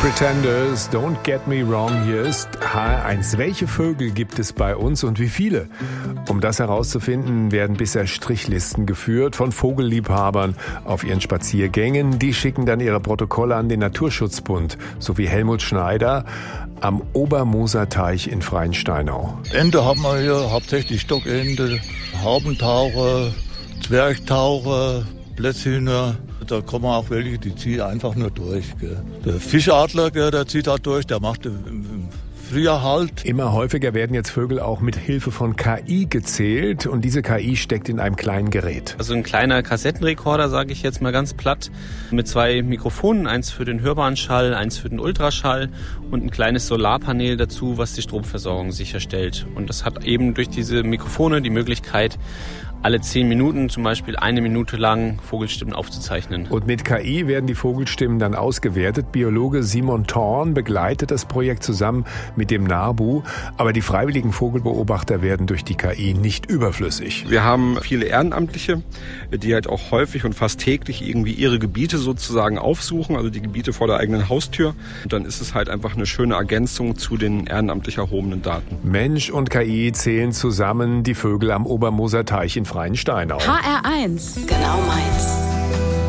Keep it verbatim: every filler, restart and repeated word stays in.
Pretenders, don't get me wrong, hier ist H R eins. Welche Vögel gibt es bei uns und wie viele? Um das herauszufinden, werden bisher Strichlisten geführt von Vogelliebhabern auf ihren Spaziergängen. Die schicken dann ihre Protokolle an den Naturschutzbund, sowie Helmut Schneider am Obermoser Teich in Freiensteinau. Ente haben wir hier, hauptsächlich Stockente, Haubentaucher, Zwergtaucher, Blätthühner. Da kommen auch welche, die ziehen einfach nur durch. Gell. Der Fischadler, gell, der zieht halt durch, der macht im Frühjahr halt. Immer häufiger werden jetzt Vögel auch mit Hilfe von K I gezählt und diese K I steckt in einem kleinen Gerät. Also ein kleiner Kassettenrekorder, sage ich jetzt mal ganz platt, mit zwei Mikrofonen, eins für den hörbaren Schall, eins für den Ultraschall und ein kleines Solarpanel dazu, was die Stromversorgung sicherstellt. Und das hat eben durch diese Mikrofone die Möglichkeit, alle zehn Minuten zum Beispiel eine Minute lang Vogelstimmen aufzuzeichnen. Und mit K I werden die Vogelstimmen dann ausgewertet. Biologe Simon Thorn begleitet das Projekt zusammen mit dem NABU. Aber die freiwilligen Vogelbeobachter werden durch die K I nicht überflüssig. Wir haben viele Ehrenamtliche, die halt auch häufig und fast täglich irgendwie ihre Gebiete sozusagen aufsuchen, also die Gebiete vor der eigenen Haustür. Und dann ist es halt einfach eine schöne Ergänzung zu den ehrenamtlich erhobenen Daten. Mensch und K I zählen zusammen die Vögel am Obermoser Teich in Freiensteinau. H R eins. Genau meins.